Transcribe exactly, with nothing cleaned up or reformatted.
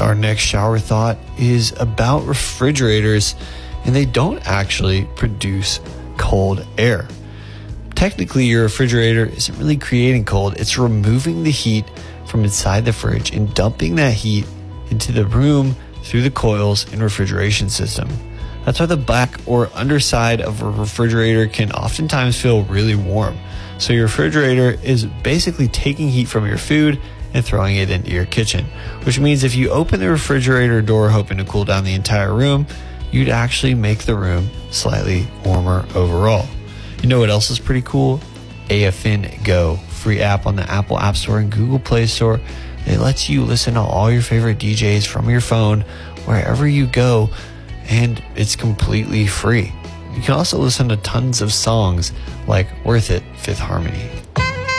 our next shower thought is about refrigerators, and they don't actually produce cold air. Technically, your refrigerator isn't really creating cold. It's removing the heat from inside the fridge and dumping that heat into the room through the coils and refrigeration system. That's why the back or underside of a refrigerator can oftentimes feel really warm. So your refrigerator is basically taking heat from your food and throwing it into your kitchen, which means if you open the refrigerator door hoping to cool down the entire room, you'd actually make the room slightly warmer overall. You know what else is pretty cool? A F N Go, free app on the Apple App Store and Google Play Store. It lets you listen to all your favorite D Js from your phone wherever you go, and it's completely free. You can also listen to tons of songs like Worth It, Fifth Harmony,